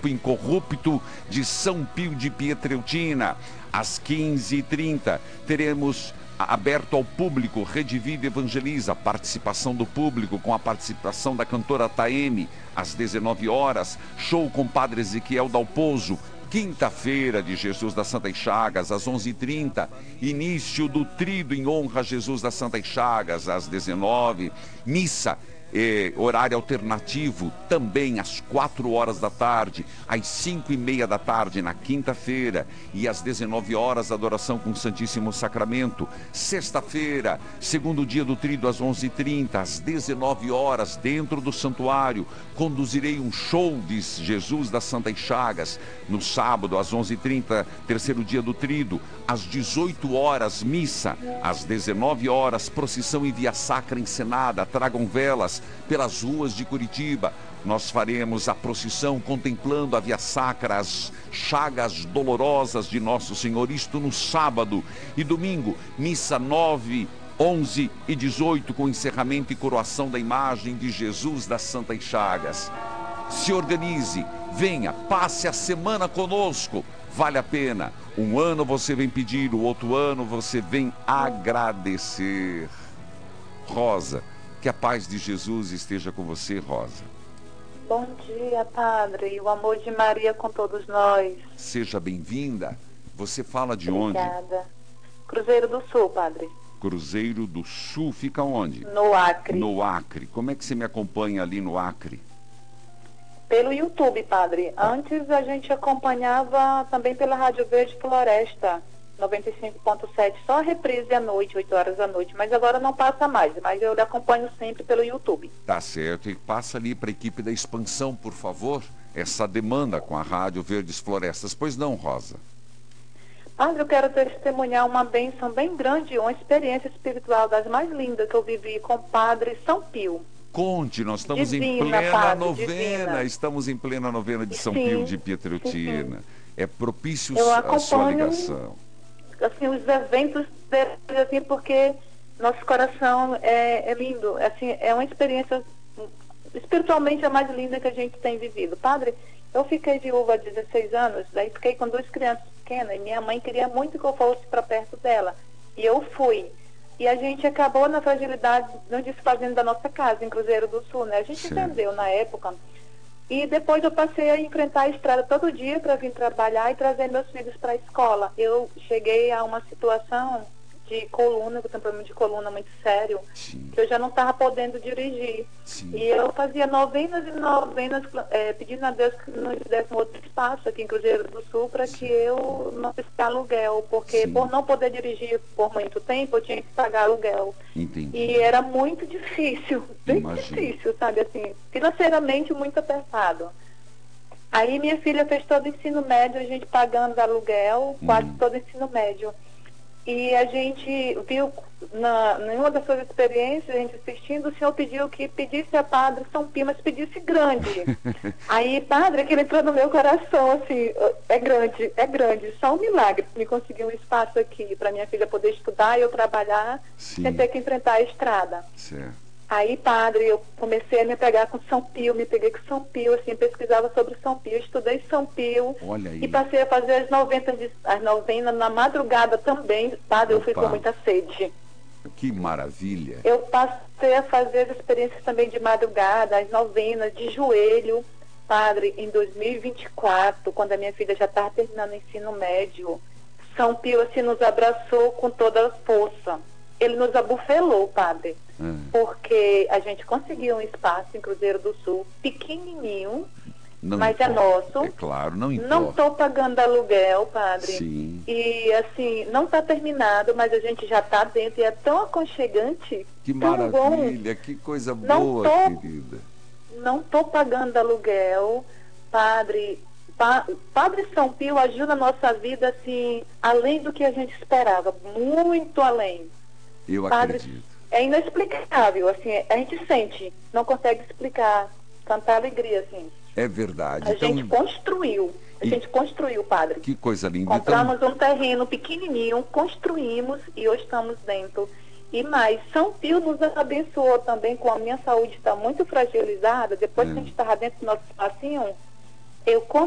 Bispo Incorrupto de São Pio de Pietreutina. Às 15h30, teremos aberto ao público, Rede Vida Evangeliza, participação do público, com a participação da cantora Taeme. Às 19 horas, show com Padre Ezequiel Dalpozo. Quinta-feira de Jesus das Santas Chagas, às 11h30, início do Tríduo em honra a Jesus das Santas Chagas, às 19h, missa, horário alternativo, também às 4 horas da tarde, às 5h30 da tarde na quinta-feira, e às 19 horas, adoração com o Santíssimo Sacramento. Sexta-feira, segundo dia do Tríduo, às 11h30, às 19 horas, dentro do santuário, conduzirei um show de Jesus das Santas Chagas. No sábado, às 11h30, terceiro dia do Tríduo, às 18 horas, missa, às 19 horas, procissão e via sacra encenada. Tragam velas pelas ruas de Curitiba. Nós faremos a procissão contemplando a via sacra, as chagas dolorosas de Nosso Senhor, isto no sábado. E domingo, missa 9, 11 e 18, com encerramento e coroação da imagem de Jesus das Santas Chagas. Se organize, venha, passe a semana conosco, vale a pena. Um ano você vem pedir, o outro ano você vem agradecer. Rosa, que a paz de Jesus esteja com você, Rosa. Bom dia, Padre, e o amor de Maria com todos nós. Seja bem-vinda. Você fala de Obrigada. onde? Cruzeiro do Sul, Padre. Cruzeiro do Sul, fica onde? No Acre. No Acre. Como é que você me acompanha ali no Acre? Pelo YouTube, Padre. Antes a gente acompanhava também pela Rádio Verde Floresta, 95.7, só a reprise à noite, 8 horas da noite, mas agora não passa mais, mas eu lhe acompanho sempre pelo YouTube. Tá certo, e passa ali para a equipe da expansão, por favor, essa demanda com a Rádio Verdes Florestas. Pois não, Rosa? Padre, eu quero testemunhar uma bênção bem grande, uma experiência espiritual das mais lindas que eu vivi com o Padre São Pio. Conte, nós estamos Divina, em plena Padre, novena, divina. Estamos em plena novena de São Sim, Pio de Pietreutina. sim. É propício Eu a acompanho, sua ligação. Assim, os eventos deles, assim, porque nosso coração é lindo, assim, é uma experiência espiritualmente a mais linda que a gente tem vivido. Padre, eu fiquei viúva há 16 anos, daí fiquei com 2 crianças pequenas, e minha mãe queria muito que eu fosse para perto dela, e eu fui. E a gente acabou na fragilidade, não desfazendo da nossa casa, em Cruzeiro do Sul, né? A gente entendeu na época. E depois eu passei a enfrentar a estrada todo dia para vir trabalhar e trazer meus filhos para a escola. Eu cheguei a uma situação de coluna, que eu tenho um problema de coluna muito sério, Sim. que eu já não estava podendo dirigir. Sim. E eu fazia novenas e novenas, pedindo a Deus que nos desse um outro espaço aqui em Cruzeiro do Sul para que eu não precisasse aluguel, porque Sim. por não poder dirigir por muito tempo, eu tinha que pagar aluguel. Entendi. E era muito difícil, bem Imagino. difícil, sabe, assim, financeiramente muito apertado. Aí minha filha fez todo o ensino médio, a gente pagando aluguel, quase todo o ensino médio. E a gente viu, em uma das suas experiências, a gente assistindo, o senhor pediu que pedisse a Padre São Pio, mas pedisse grande. Aí, Padre, aquilo entrou no meu coração, assim, é grande, só um milagre me conseguir um espaço aqui para minha filha poder estudar e eu trabalhar, Sim. sem ter que enfrentar a estrada. Certo. Aí, Padre, eu comecei a me pegar com São Pio, me peguei com São Pio, assim, pesquisava sobre São Pio, estudei São Pio. Olha aí. E passei a fazer as novenas na madrugada também. Padre, eu fui Opa. com muita sede. Que maravilha. Eu passei a fazer as experiências também de madrugada, as novenas de joelho. Padre, em 2024, quando a minha filha já estava terminando o ensino médio, São Pio assim nos abraçou com toda a força. Ele nos abufelou, Padre, porque a gente conseguiu um espaço em Cruzeiro do Sul, pequenininho, Não mas importa. é nosso. É claro, não importa. Não estou pagando aluguel, Padre. Sim. E assim, não está terminado, mas a gente já está dentro e é tão aconchegante. Que tão bom. maravilha, que coisa Não boa, tô- querida. Não estou pagando aluguel, Padre. Padre São Pio ajuda a nossa vida assim, além do que a gente esperava, muito além. Eu Padre, acredito. é inexplicável, assim, a gente sente, não consegue explicar, tanta alegria, assim. É verdade. A Então, gente construiu, Padre. que coisa linda. Compramos um terreno pequenininho, construímos e hoje estamos dentro. E mais, São Pio nos abençoou também, com a minha saúde está muito fragilizada, depois que a gente estava dentro do nosso espacinho, eu